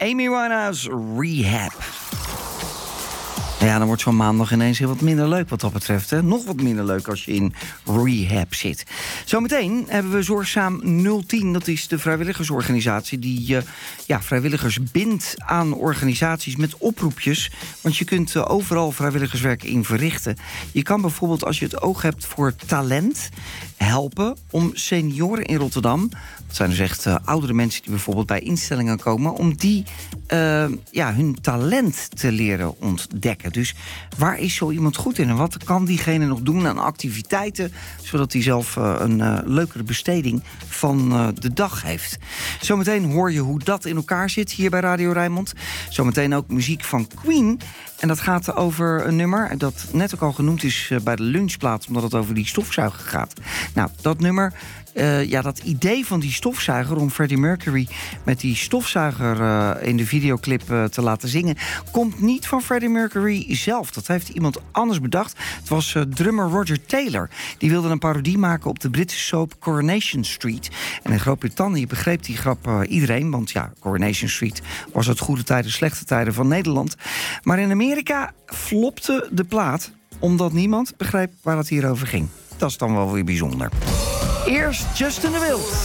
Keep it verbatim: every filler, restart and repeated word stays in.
Amy Winehouse, Rehab. Ja, dan wordt zo'n maandag ineens heel wat minder leuk wat dat betreft. Hè? Nog wat minder leuk als je in rehab zit. Zometeen hebben we Zorgzaam nul tien. Dat is de vrijwilligersorganisatie die uh, ja, vrijwilligers bindt aan organisaties met oproepjes. Want je kunt uh, overal vrijwilligerswerk in verrichten. Je kan bijvoorbeeld, als je het oog hebt voor talent, helpen om senioren in Rotterdam, dat zijn dus echt uh, oudere mensen die bijvoorbeeld bij instellingen komen, om die uh, ja, hun talent te leren ontdekken. Dus waar is zo iemand goed in en wat kan diegene nog doen aan activiteiten, zodat hij zelf uh, een uh, leukere besteding van uh, de dag heeft. Zometeen hoor je hoe dat in elkaar zit hier bij Radio Rijnmond. Zometeen ook muziek van Queen. En dat gaat over een nummer dat net ook al genoemd is bij de lunchplaat, omdat het over die stofzuiger gaat. Nou, dat nummer, uh, ja, dat idee van die stofzuiger om Freddie Mercury met die stofzuiger uh, in de videoclip uh, te laten zingen, komt niet van Freddie Mercury zelf. Dat heeft iemand anders bedacht. Het was uh, drummer Roger Taylor. Die wilde een parodie maken op de Britse soap Coronation Street. En in Groot-Brittannië begreep die grap uh, iedereen, want ja, Coronation Street was het goede tijden, slechte tijden van Nederland. Maar in Amerika flopte de plaat, omdat niemand begreep waar het hier over ging. Dat is dan wel weer bijzonder. Eerst Justin de Wild.